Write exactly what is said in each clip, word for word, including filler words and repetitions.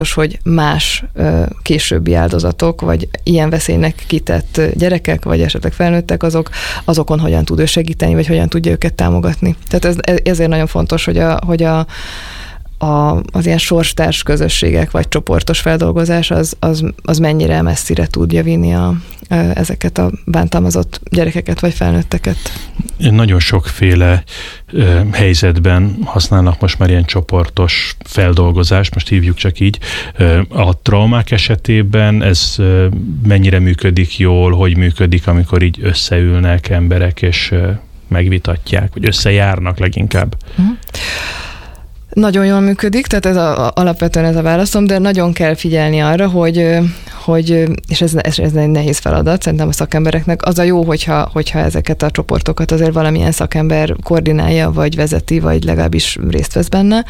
hogy más ö, későbbi áldozatok, vagy ilyen veszélynek kitett gyerekek, vagy esetleg felnőttek, azok, azokon hogyan tud ő segíteni, vagy hogyan tudja őket támogatni. Tehát ez, ezért nagyon fontos, hogy, a, hogy a, a, az ilyen sorstárs közösségek, vagy csoportos feldolgozás, az, az, az mennyire messzire tudja vinni a, a, ezeket a bántalmazott gyerekeket, vagy felnőtteket. Nagyon sokféle ö, helyzetben használnak most már ilyen csoportos feldolgozást, most hívjuk csak így. Ö, a traumák esetében ez ö, mennyire működik jól, hogy működik, amikor így összeülnek emberek, és ö, megvitatják, vagy összejárnak leginkább? Uh-huh. Nagyon jól működik, tehát ez a, alapvetően ez a válaszom, de nagyon kell figyelni arra, hogy, hogy és ez, ez, ez egy nehéz feladat, szerintem a szakembereknek. Az a jó, hogyha, hogyha ezeket a csoportokat azért valamilyen szakember koordinálja, vagy vezeti, vagy legalábbis részt vesz benne.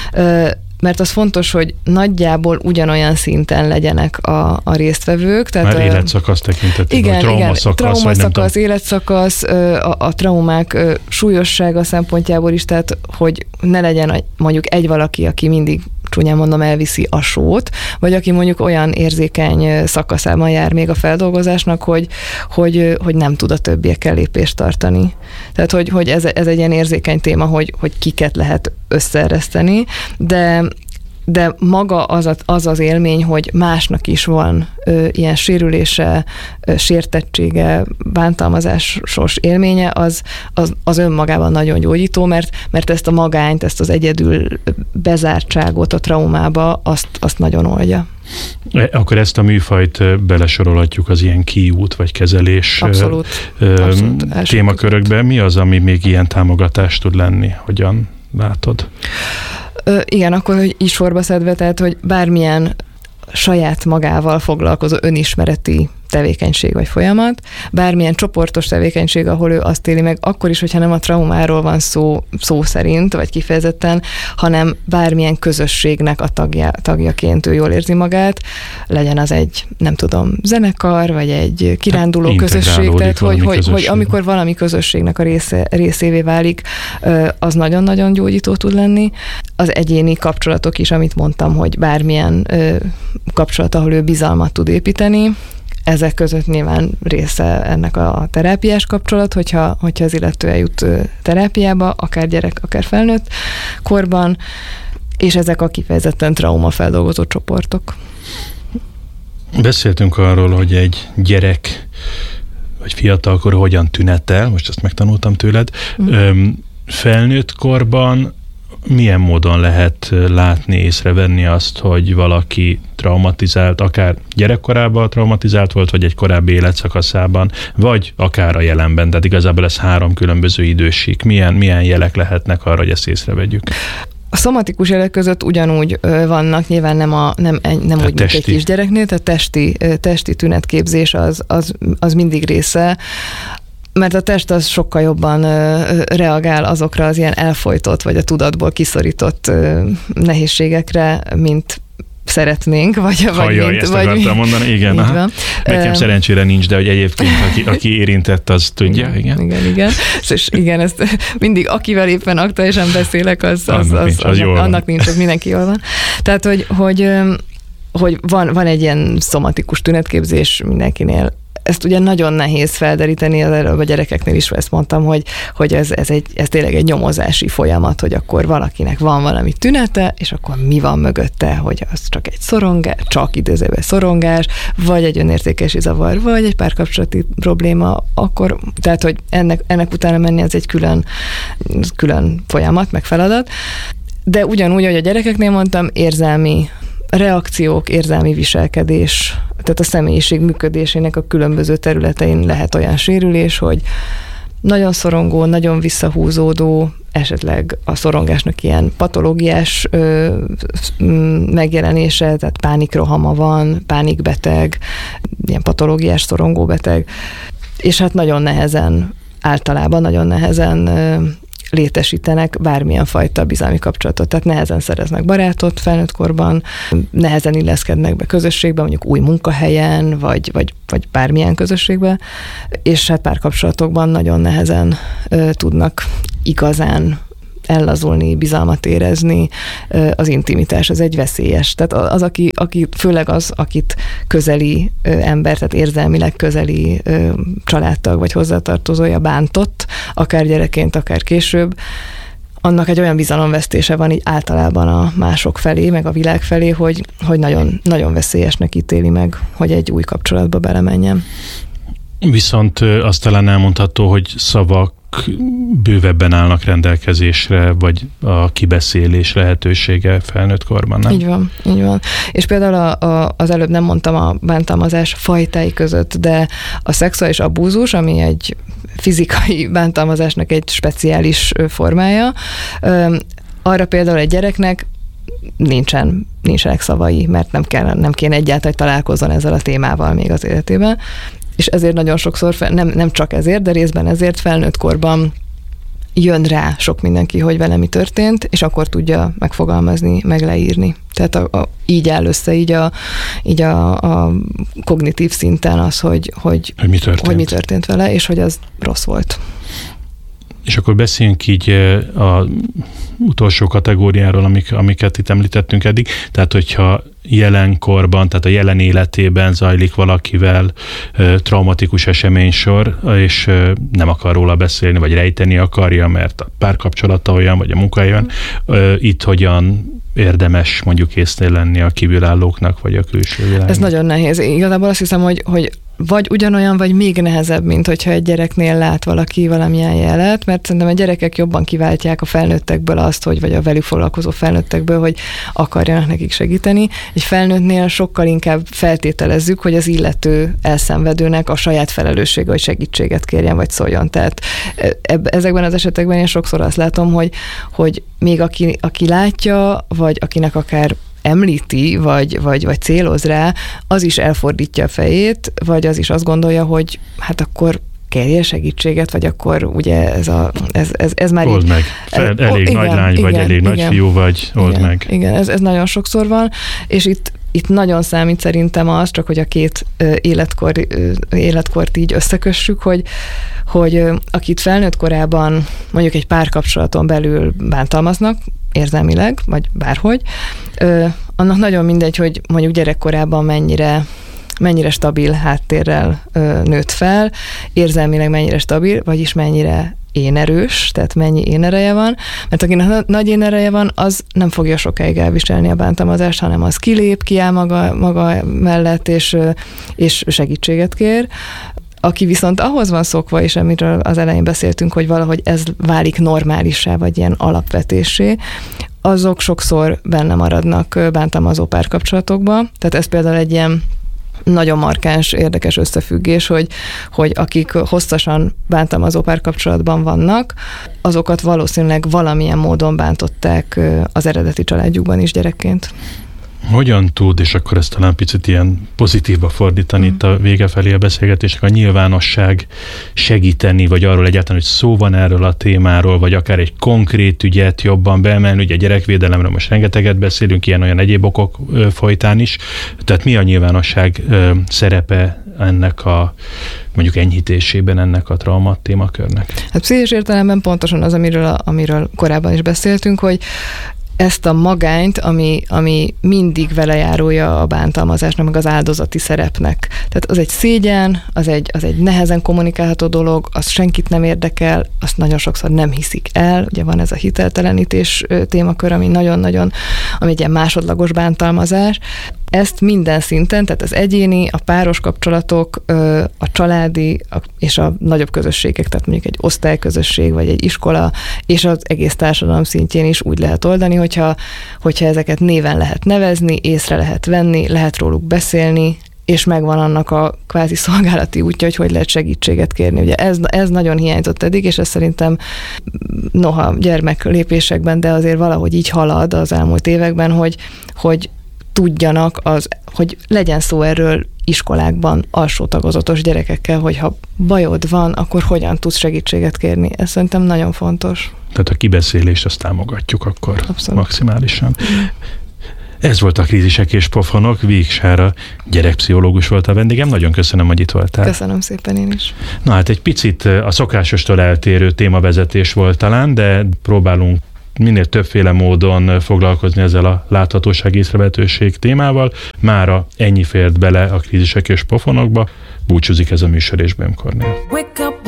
Mert az fontos, hogy nagyjából ugyanolyan szinten legyenek a, a résztvevők. Tehát már életszakasz tekintetében, igen, traumaszakasz, igen, traumaszakasz, életszakasz, a, a traumák súlyossága szempontjából is, tehát hogy ne legyen mondjuk egy valaki, aki mindig csúnyán mondom, elviszi a sót, vagy aki mondjuk olyan érzékeny szakaszában jár még a feldolgozásnak, hogy, hogy, hogy nem tud a többiekkel lépést tartani. Tehát, hogy, hogy ez, ez egy ilyen érzékeny téma, hogy, hogy kiket lehet összeereszteni, de de maga az, a, az az élmény, hogy másnak is van ö, ilyen sérülése, ö, sértettsége, bántalmazásos élménye, az, az, az önmagában nagyon gyógyító, mert, mert ezt a magányt, ezt az egyedül bezártságot a traumába, azt, azt nagyon oldja. Akkor ezt a műfajt belesorolhatjuk az ilyen kiút vagy kezelés abszolút, ö, abszolút, témakörökbe. Mi az, ami még ilyen támogatást tud lenni? Hogyan látod? Ö, igen, akkor hogy is sorba szedve, tehát, hogy bármilyen saját magával foglalkozó önismereti tevékenység vagy folyamat, bármilyen csoportos tevékenység, ahol ő azt éli meg, akkor is, hogyha nem a traumáról van szó, szó szerint, vagy kifejezetten, hanem bármilyen közösségnek a tagja, tagjaként ő jól érzi magát, legyen az egy, nem tudom, zenekar, vagy egy kiránduló hát közösség, tehát hogy, hogy, hogy amikor valami közösségnek a része, részévé válik, az nagyon-nagyon gyógyító tud lenni. Az egyéni kapcsolatok is, amit mondtam, hogy bármilyen kapcsolat, ahol ő bizalmat tud építeni, ezek között nyilván része ennek a terápiás kapcsolat, hogyha, hogyha az illető eljut terápiába, akár gyerek, akár felnőtt korban, és ezek a kifejezetten traumafeldolgozó csoportok. Beszéltünk arról, hogy egy gyerek vagy fiatalkor hogyan tünetel, most ezt megtanultam tőled. Mm. Felnőtt korban milyen módon lehet látni, észrevenni azt, hogy valaki traumatizált, akár gyerekkorában traumatizált volt, vagy egy korábbi életszakaszában, vagy akár a jelenben, tehát igazából ez három különböző idősík. Milyen, milyen jelek lehetnek arra, hogy ezt észrevegyük? A szomatikus jelek között ugyanúgy vannak, nyilván nem, a, nem, nem úgy, mint egy kisgyereknél, tehát testi, testi tünetképzés az, az, az mindig része, mert a test az sokkal jobban ö, reagál azokra az ilyen elfojtott, vagy a tudatból kiszorított ö, nehézségekre, mint szeretnénk, vagy, vagy Hajjaj, mint... ezt vagy akartam mondani, igen. Nekem uh, szerencsére nincs, de hogy egyébként aki, aki érintett, az tudja, igen. Igen, igen. igen. És igen, ezt mindig akivel éppen aktuálisan beszélek, az, az, annak az, nincs, az az jól annak van. nincs, az mindenki jól van. Tehát, hogy, hogy, hogy van, van egy ilyen szomatikus tünetképzés mindenkinél. Ezt ugye nagyon nehéz felderíteni, az előbb a gyerekeknél is ezt mondtam, hogy, hogy ez, ez, egy, ez tényleg egy nyomozási folyamat, hogy akkor valakinek van valami tünete, és akkor mi van mögötte, hogy az csak egy szorongás, csak idézőben szorongás, vagy egy önértékesi zavar, vagy egy párkapcsolati probléma, akkor, tehát, hogy ennek, ennek utána menni, ez egy külön, külön folyamat, meg feladat. De ugyanúgy, ahogy a gyerekeknél mondtam, érzelmi reakciók, érzelmi viselkedés, tehát a személyiség működésének a különböző területein lehet olyan sérülés, hogy nagyon szorongó, nagyon visszahúzódó, esetleg a szorongásnak ilyen patológiás ö, megjelenése, tehát pánikrohama van, pánikbeteg, ilyen patológiás szorongóbeteg, és hát nagyon nehezen, általában nagyon nehezen ö, létesítenek bármilyen fajta bizalmi kapcsolatot, tehát nehezen szereznek barátot felnőtt korban, nehezen illeszkednek be közösségbe, mondjuk új munkahelyen, vagy, vagy, vagy bármilyen közösségbe, és hát párkapcsolatokban nagyon nehezen ö, tudnak igazán ellazulni, bizalmat érezni, az intimitás, az egy veszélyes. Tehát az, aki, aki főleg az, akit közeli ember, tehát érzelmileg közeli családtag vagy hozzátartozója bántott, akár gyerekként, akár később, annak egy olyan bizalomvesztése van így általában a mások felé, meg a világ felé, hogy, hogy nagyon, nagyon veszélyesnek ítéli meg, hogy egy új kapcsolatba belemenjen. Viszont azt talán elmondható, hogy szavak bővebben állnak rendelkezésre, vagy a kibeszélés lehetősége felnőtt korban, nem? Így van, így van. És például a, a, az előbb nem mondtam a bántalmazás fajtái között, de a szexuális abúzus, ami egy fizikai bántalmazásnak egy speciális formája, arra például egy gyereknek nincsen, nincsenek szavai, mert nem, kell, nem kéne egyáltalán találkozzon ezzel a témával még az életében. És ezért nagyon sokszor, nem, nem csak ezért, de részben ezért felnőtt korban jön rá sok mindenki, hogy vele mi történt, és akkor tudja megfogalmazni, meg leírni. Tehát a, a, így áll össze, így a, így a, a kognitív szinten az, hogy, hogy, hogy, mi történt. hogy mi történt vele, és hogy az rossz volt. És akkor beszéljünk így a utolsó kategóriáról, amik, amiket itt említettünk eddig. Tehát, hogyha jelenkorban, tehát a jelen életében zajlik valakivel traumatikus eseménysor, és nem akar róla beszélni, vagy rejteni akarja, mert a párkapcsolata olyan, vagy a munkája olyan, itt hogyan érdemes mondjuk észnél lenni a kívülállóknak, vagy a külső világnak? Ez nagyon nehéz. Igazából azt hiszem, hogy, hogy vagy ugyanolyan, vagy még nehezebb, mint hogyha egy gyereknél lát valaki valamilyen jelet, mert szerintem a gyerekek jobban kiváltják a felnőttekből azt, hogy, vagy a velük foglalkozó felnőttekből, hogy akarjanak nekik segíteni. Egy felnőttnél sokkal inkább feltételezzük, hogy az illető elszenvedőnek a saját felelőssége, hogy segítséget kérjen, vagy szóljon. Tehát eb- ezekben az esetekben én sokszor azt látom, hogy, hogy még aki, aki látja, vagy akinek akár említi, vagy, vagy, vagy céloz rá, az is elfordítja a fejét, vagy az is azt gondolja, hogy hát akkor kérje segítséget, vagy akkor ugye ez, a, ez, ez, ez már old így... meg. Fel, elég igen, nagy lány, igen, vagy elég igen, nagy fiú, vagy old igen, meg. Igen, ez, ez nagyon sokszor van, és itt, itt nagyon számít szerintem az, csak hogy a két életkor, életkort így összekössük, hogy, hogy akit felnőtt korában mondjuk egy párkapcsolaton belül bántalmaznak, érzelmileg, vagy bárhogy, ö, annak nagyon mindegy, hogy mondjuk gyerekkorában mennyire, mennyire stabil háttérrel ö, nőtt fel, érzelmileg mennyire stabil, vagyis mennyire énerős, tehát mennyi énereje van, mert akinek nagy énereje van, az nem fogja sokáig elviselni a bántalmazást, hanem az kilép, kiáll maga, maga mellett, és, és segítséget kér. Aki viszont ahhoz van szokva, és amiről az elején beszéltünk, hogy valahogy ez válik normálissá, vagy ilyen alapvetésé, azok sokszor benne maradnak bántalmazó párkapcsolatokba. Tehát ez például egy ilyen nagyon markáns, érdekes összefüggés, hogy, hogy akik hosszasan bántalmazó párkapcsolatban vannak, azokat valószínűleg valamilyen módon bántották az eredeti családjukban is gyerekként. Hogyan tud, és akkor ezt talán picit ilyen pozitívba fordítani mm. itt a vége felé a beszélgetésnek, a nyilvánosság segíteni, vagy arról egyáltalán, hogy szó van erről a témáról, vagy akár egy konkrét ügyet jobban beemelni, ugye gyerekvédelemről most rengeteget beszélünk, ilyen-olyan egyéb okok ö, folytán is, tehát mi a nyilvánosság ö, szerepe ennek a mondjuk enyhítésében ennek a trauma témakörnek? Hát pszichés értelemben pontosan az, amiről, a, amiről korábban is beszéltünk, hogy ezt a magányt, ami, ami mindig velejárója a bántalmazásnak, meg az áldozati szerepnek. Tehát az egy szégyen, az egy, az egy nehezen kommunikálható dolog, az senkit nem érdekel, azt nagyon sokszor nem hiszik el, ugye van ez a hiteltelenítés témakör, ami nagyon-nagyon, ami egy ilyen másodlagos bántalmazás. Ezt minden szinten, tehát az egyéni, a páros kapcsolatok, a családi és a nagyobb közösségek, tehát mondjuk egy osztályközösség, vagy egy iskola, és az egész társadalom szintjén is úgy lehet oldani, hogyha, hogyha ezeket néven lehet nevezni, észre lehet venni, lehet róluk beszélni, és megvan annak a kvázi szolgálati útja, hogy hogy lehet segítséget kérni. Ugye ez, ez nagyon hiányzott eddig, és ez szerintem noha gyermeklépésekben, de azért valahogy így halad az elmúlt években, hogy, hogy tudjanak, az, hogy legyen szó erről iskolákban alsó tagozatos gyerekekkel, hogy ha bajod van, akkor hogyan tudsz segítséget kérni. Ez szerintem nagyon fontos. Tehát a kibeszélést azt támogatjuk akkor Abszolút. Maximálisan. Ez volt a Krízisek és Pofonok. Víg Sára gyerekpszichológus volt a vendégem. Nagyon köszönöm, hogy itt voltál. Köszönöm szépen én is. Na hát egy picit a szokásostól eltérő témavezetés volt talán, de próbálunk minél többféle módon foglalkozni ezzel a láthatóság észrevehetőség témával. Mára ennyi fért bele a krízisek és pofonokba. Búcsúzik ez a műsor, és Böhm Kornél.